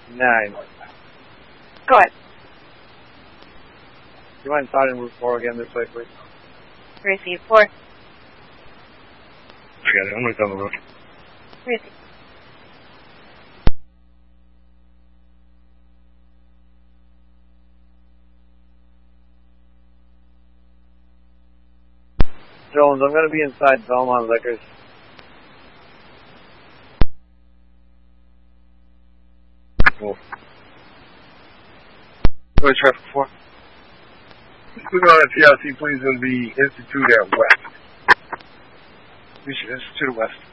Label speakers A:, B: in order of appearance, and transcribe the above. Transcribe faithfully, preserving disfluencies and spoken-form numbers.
A: Nine.
B: Go ahead.
A: You mind starting Route four again this way, please?
B: Receive four.
A: Forget it. I'm going to down the road.
B: Receive.
A: Jones, I'm going to be inside Belmont Liquors. Cool. Where's traffic for?
C: We're on T L C, please, going to be Institute at West.
A: Institute at West.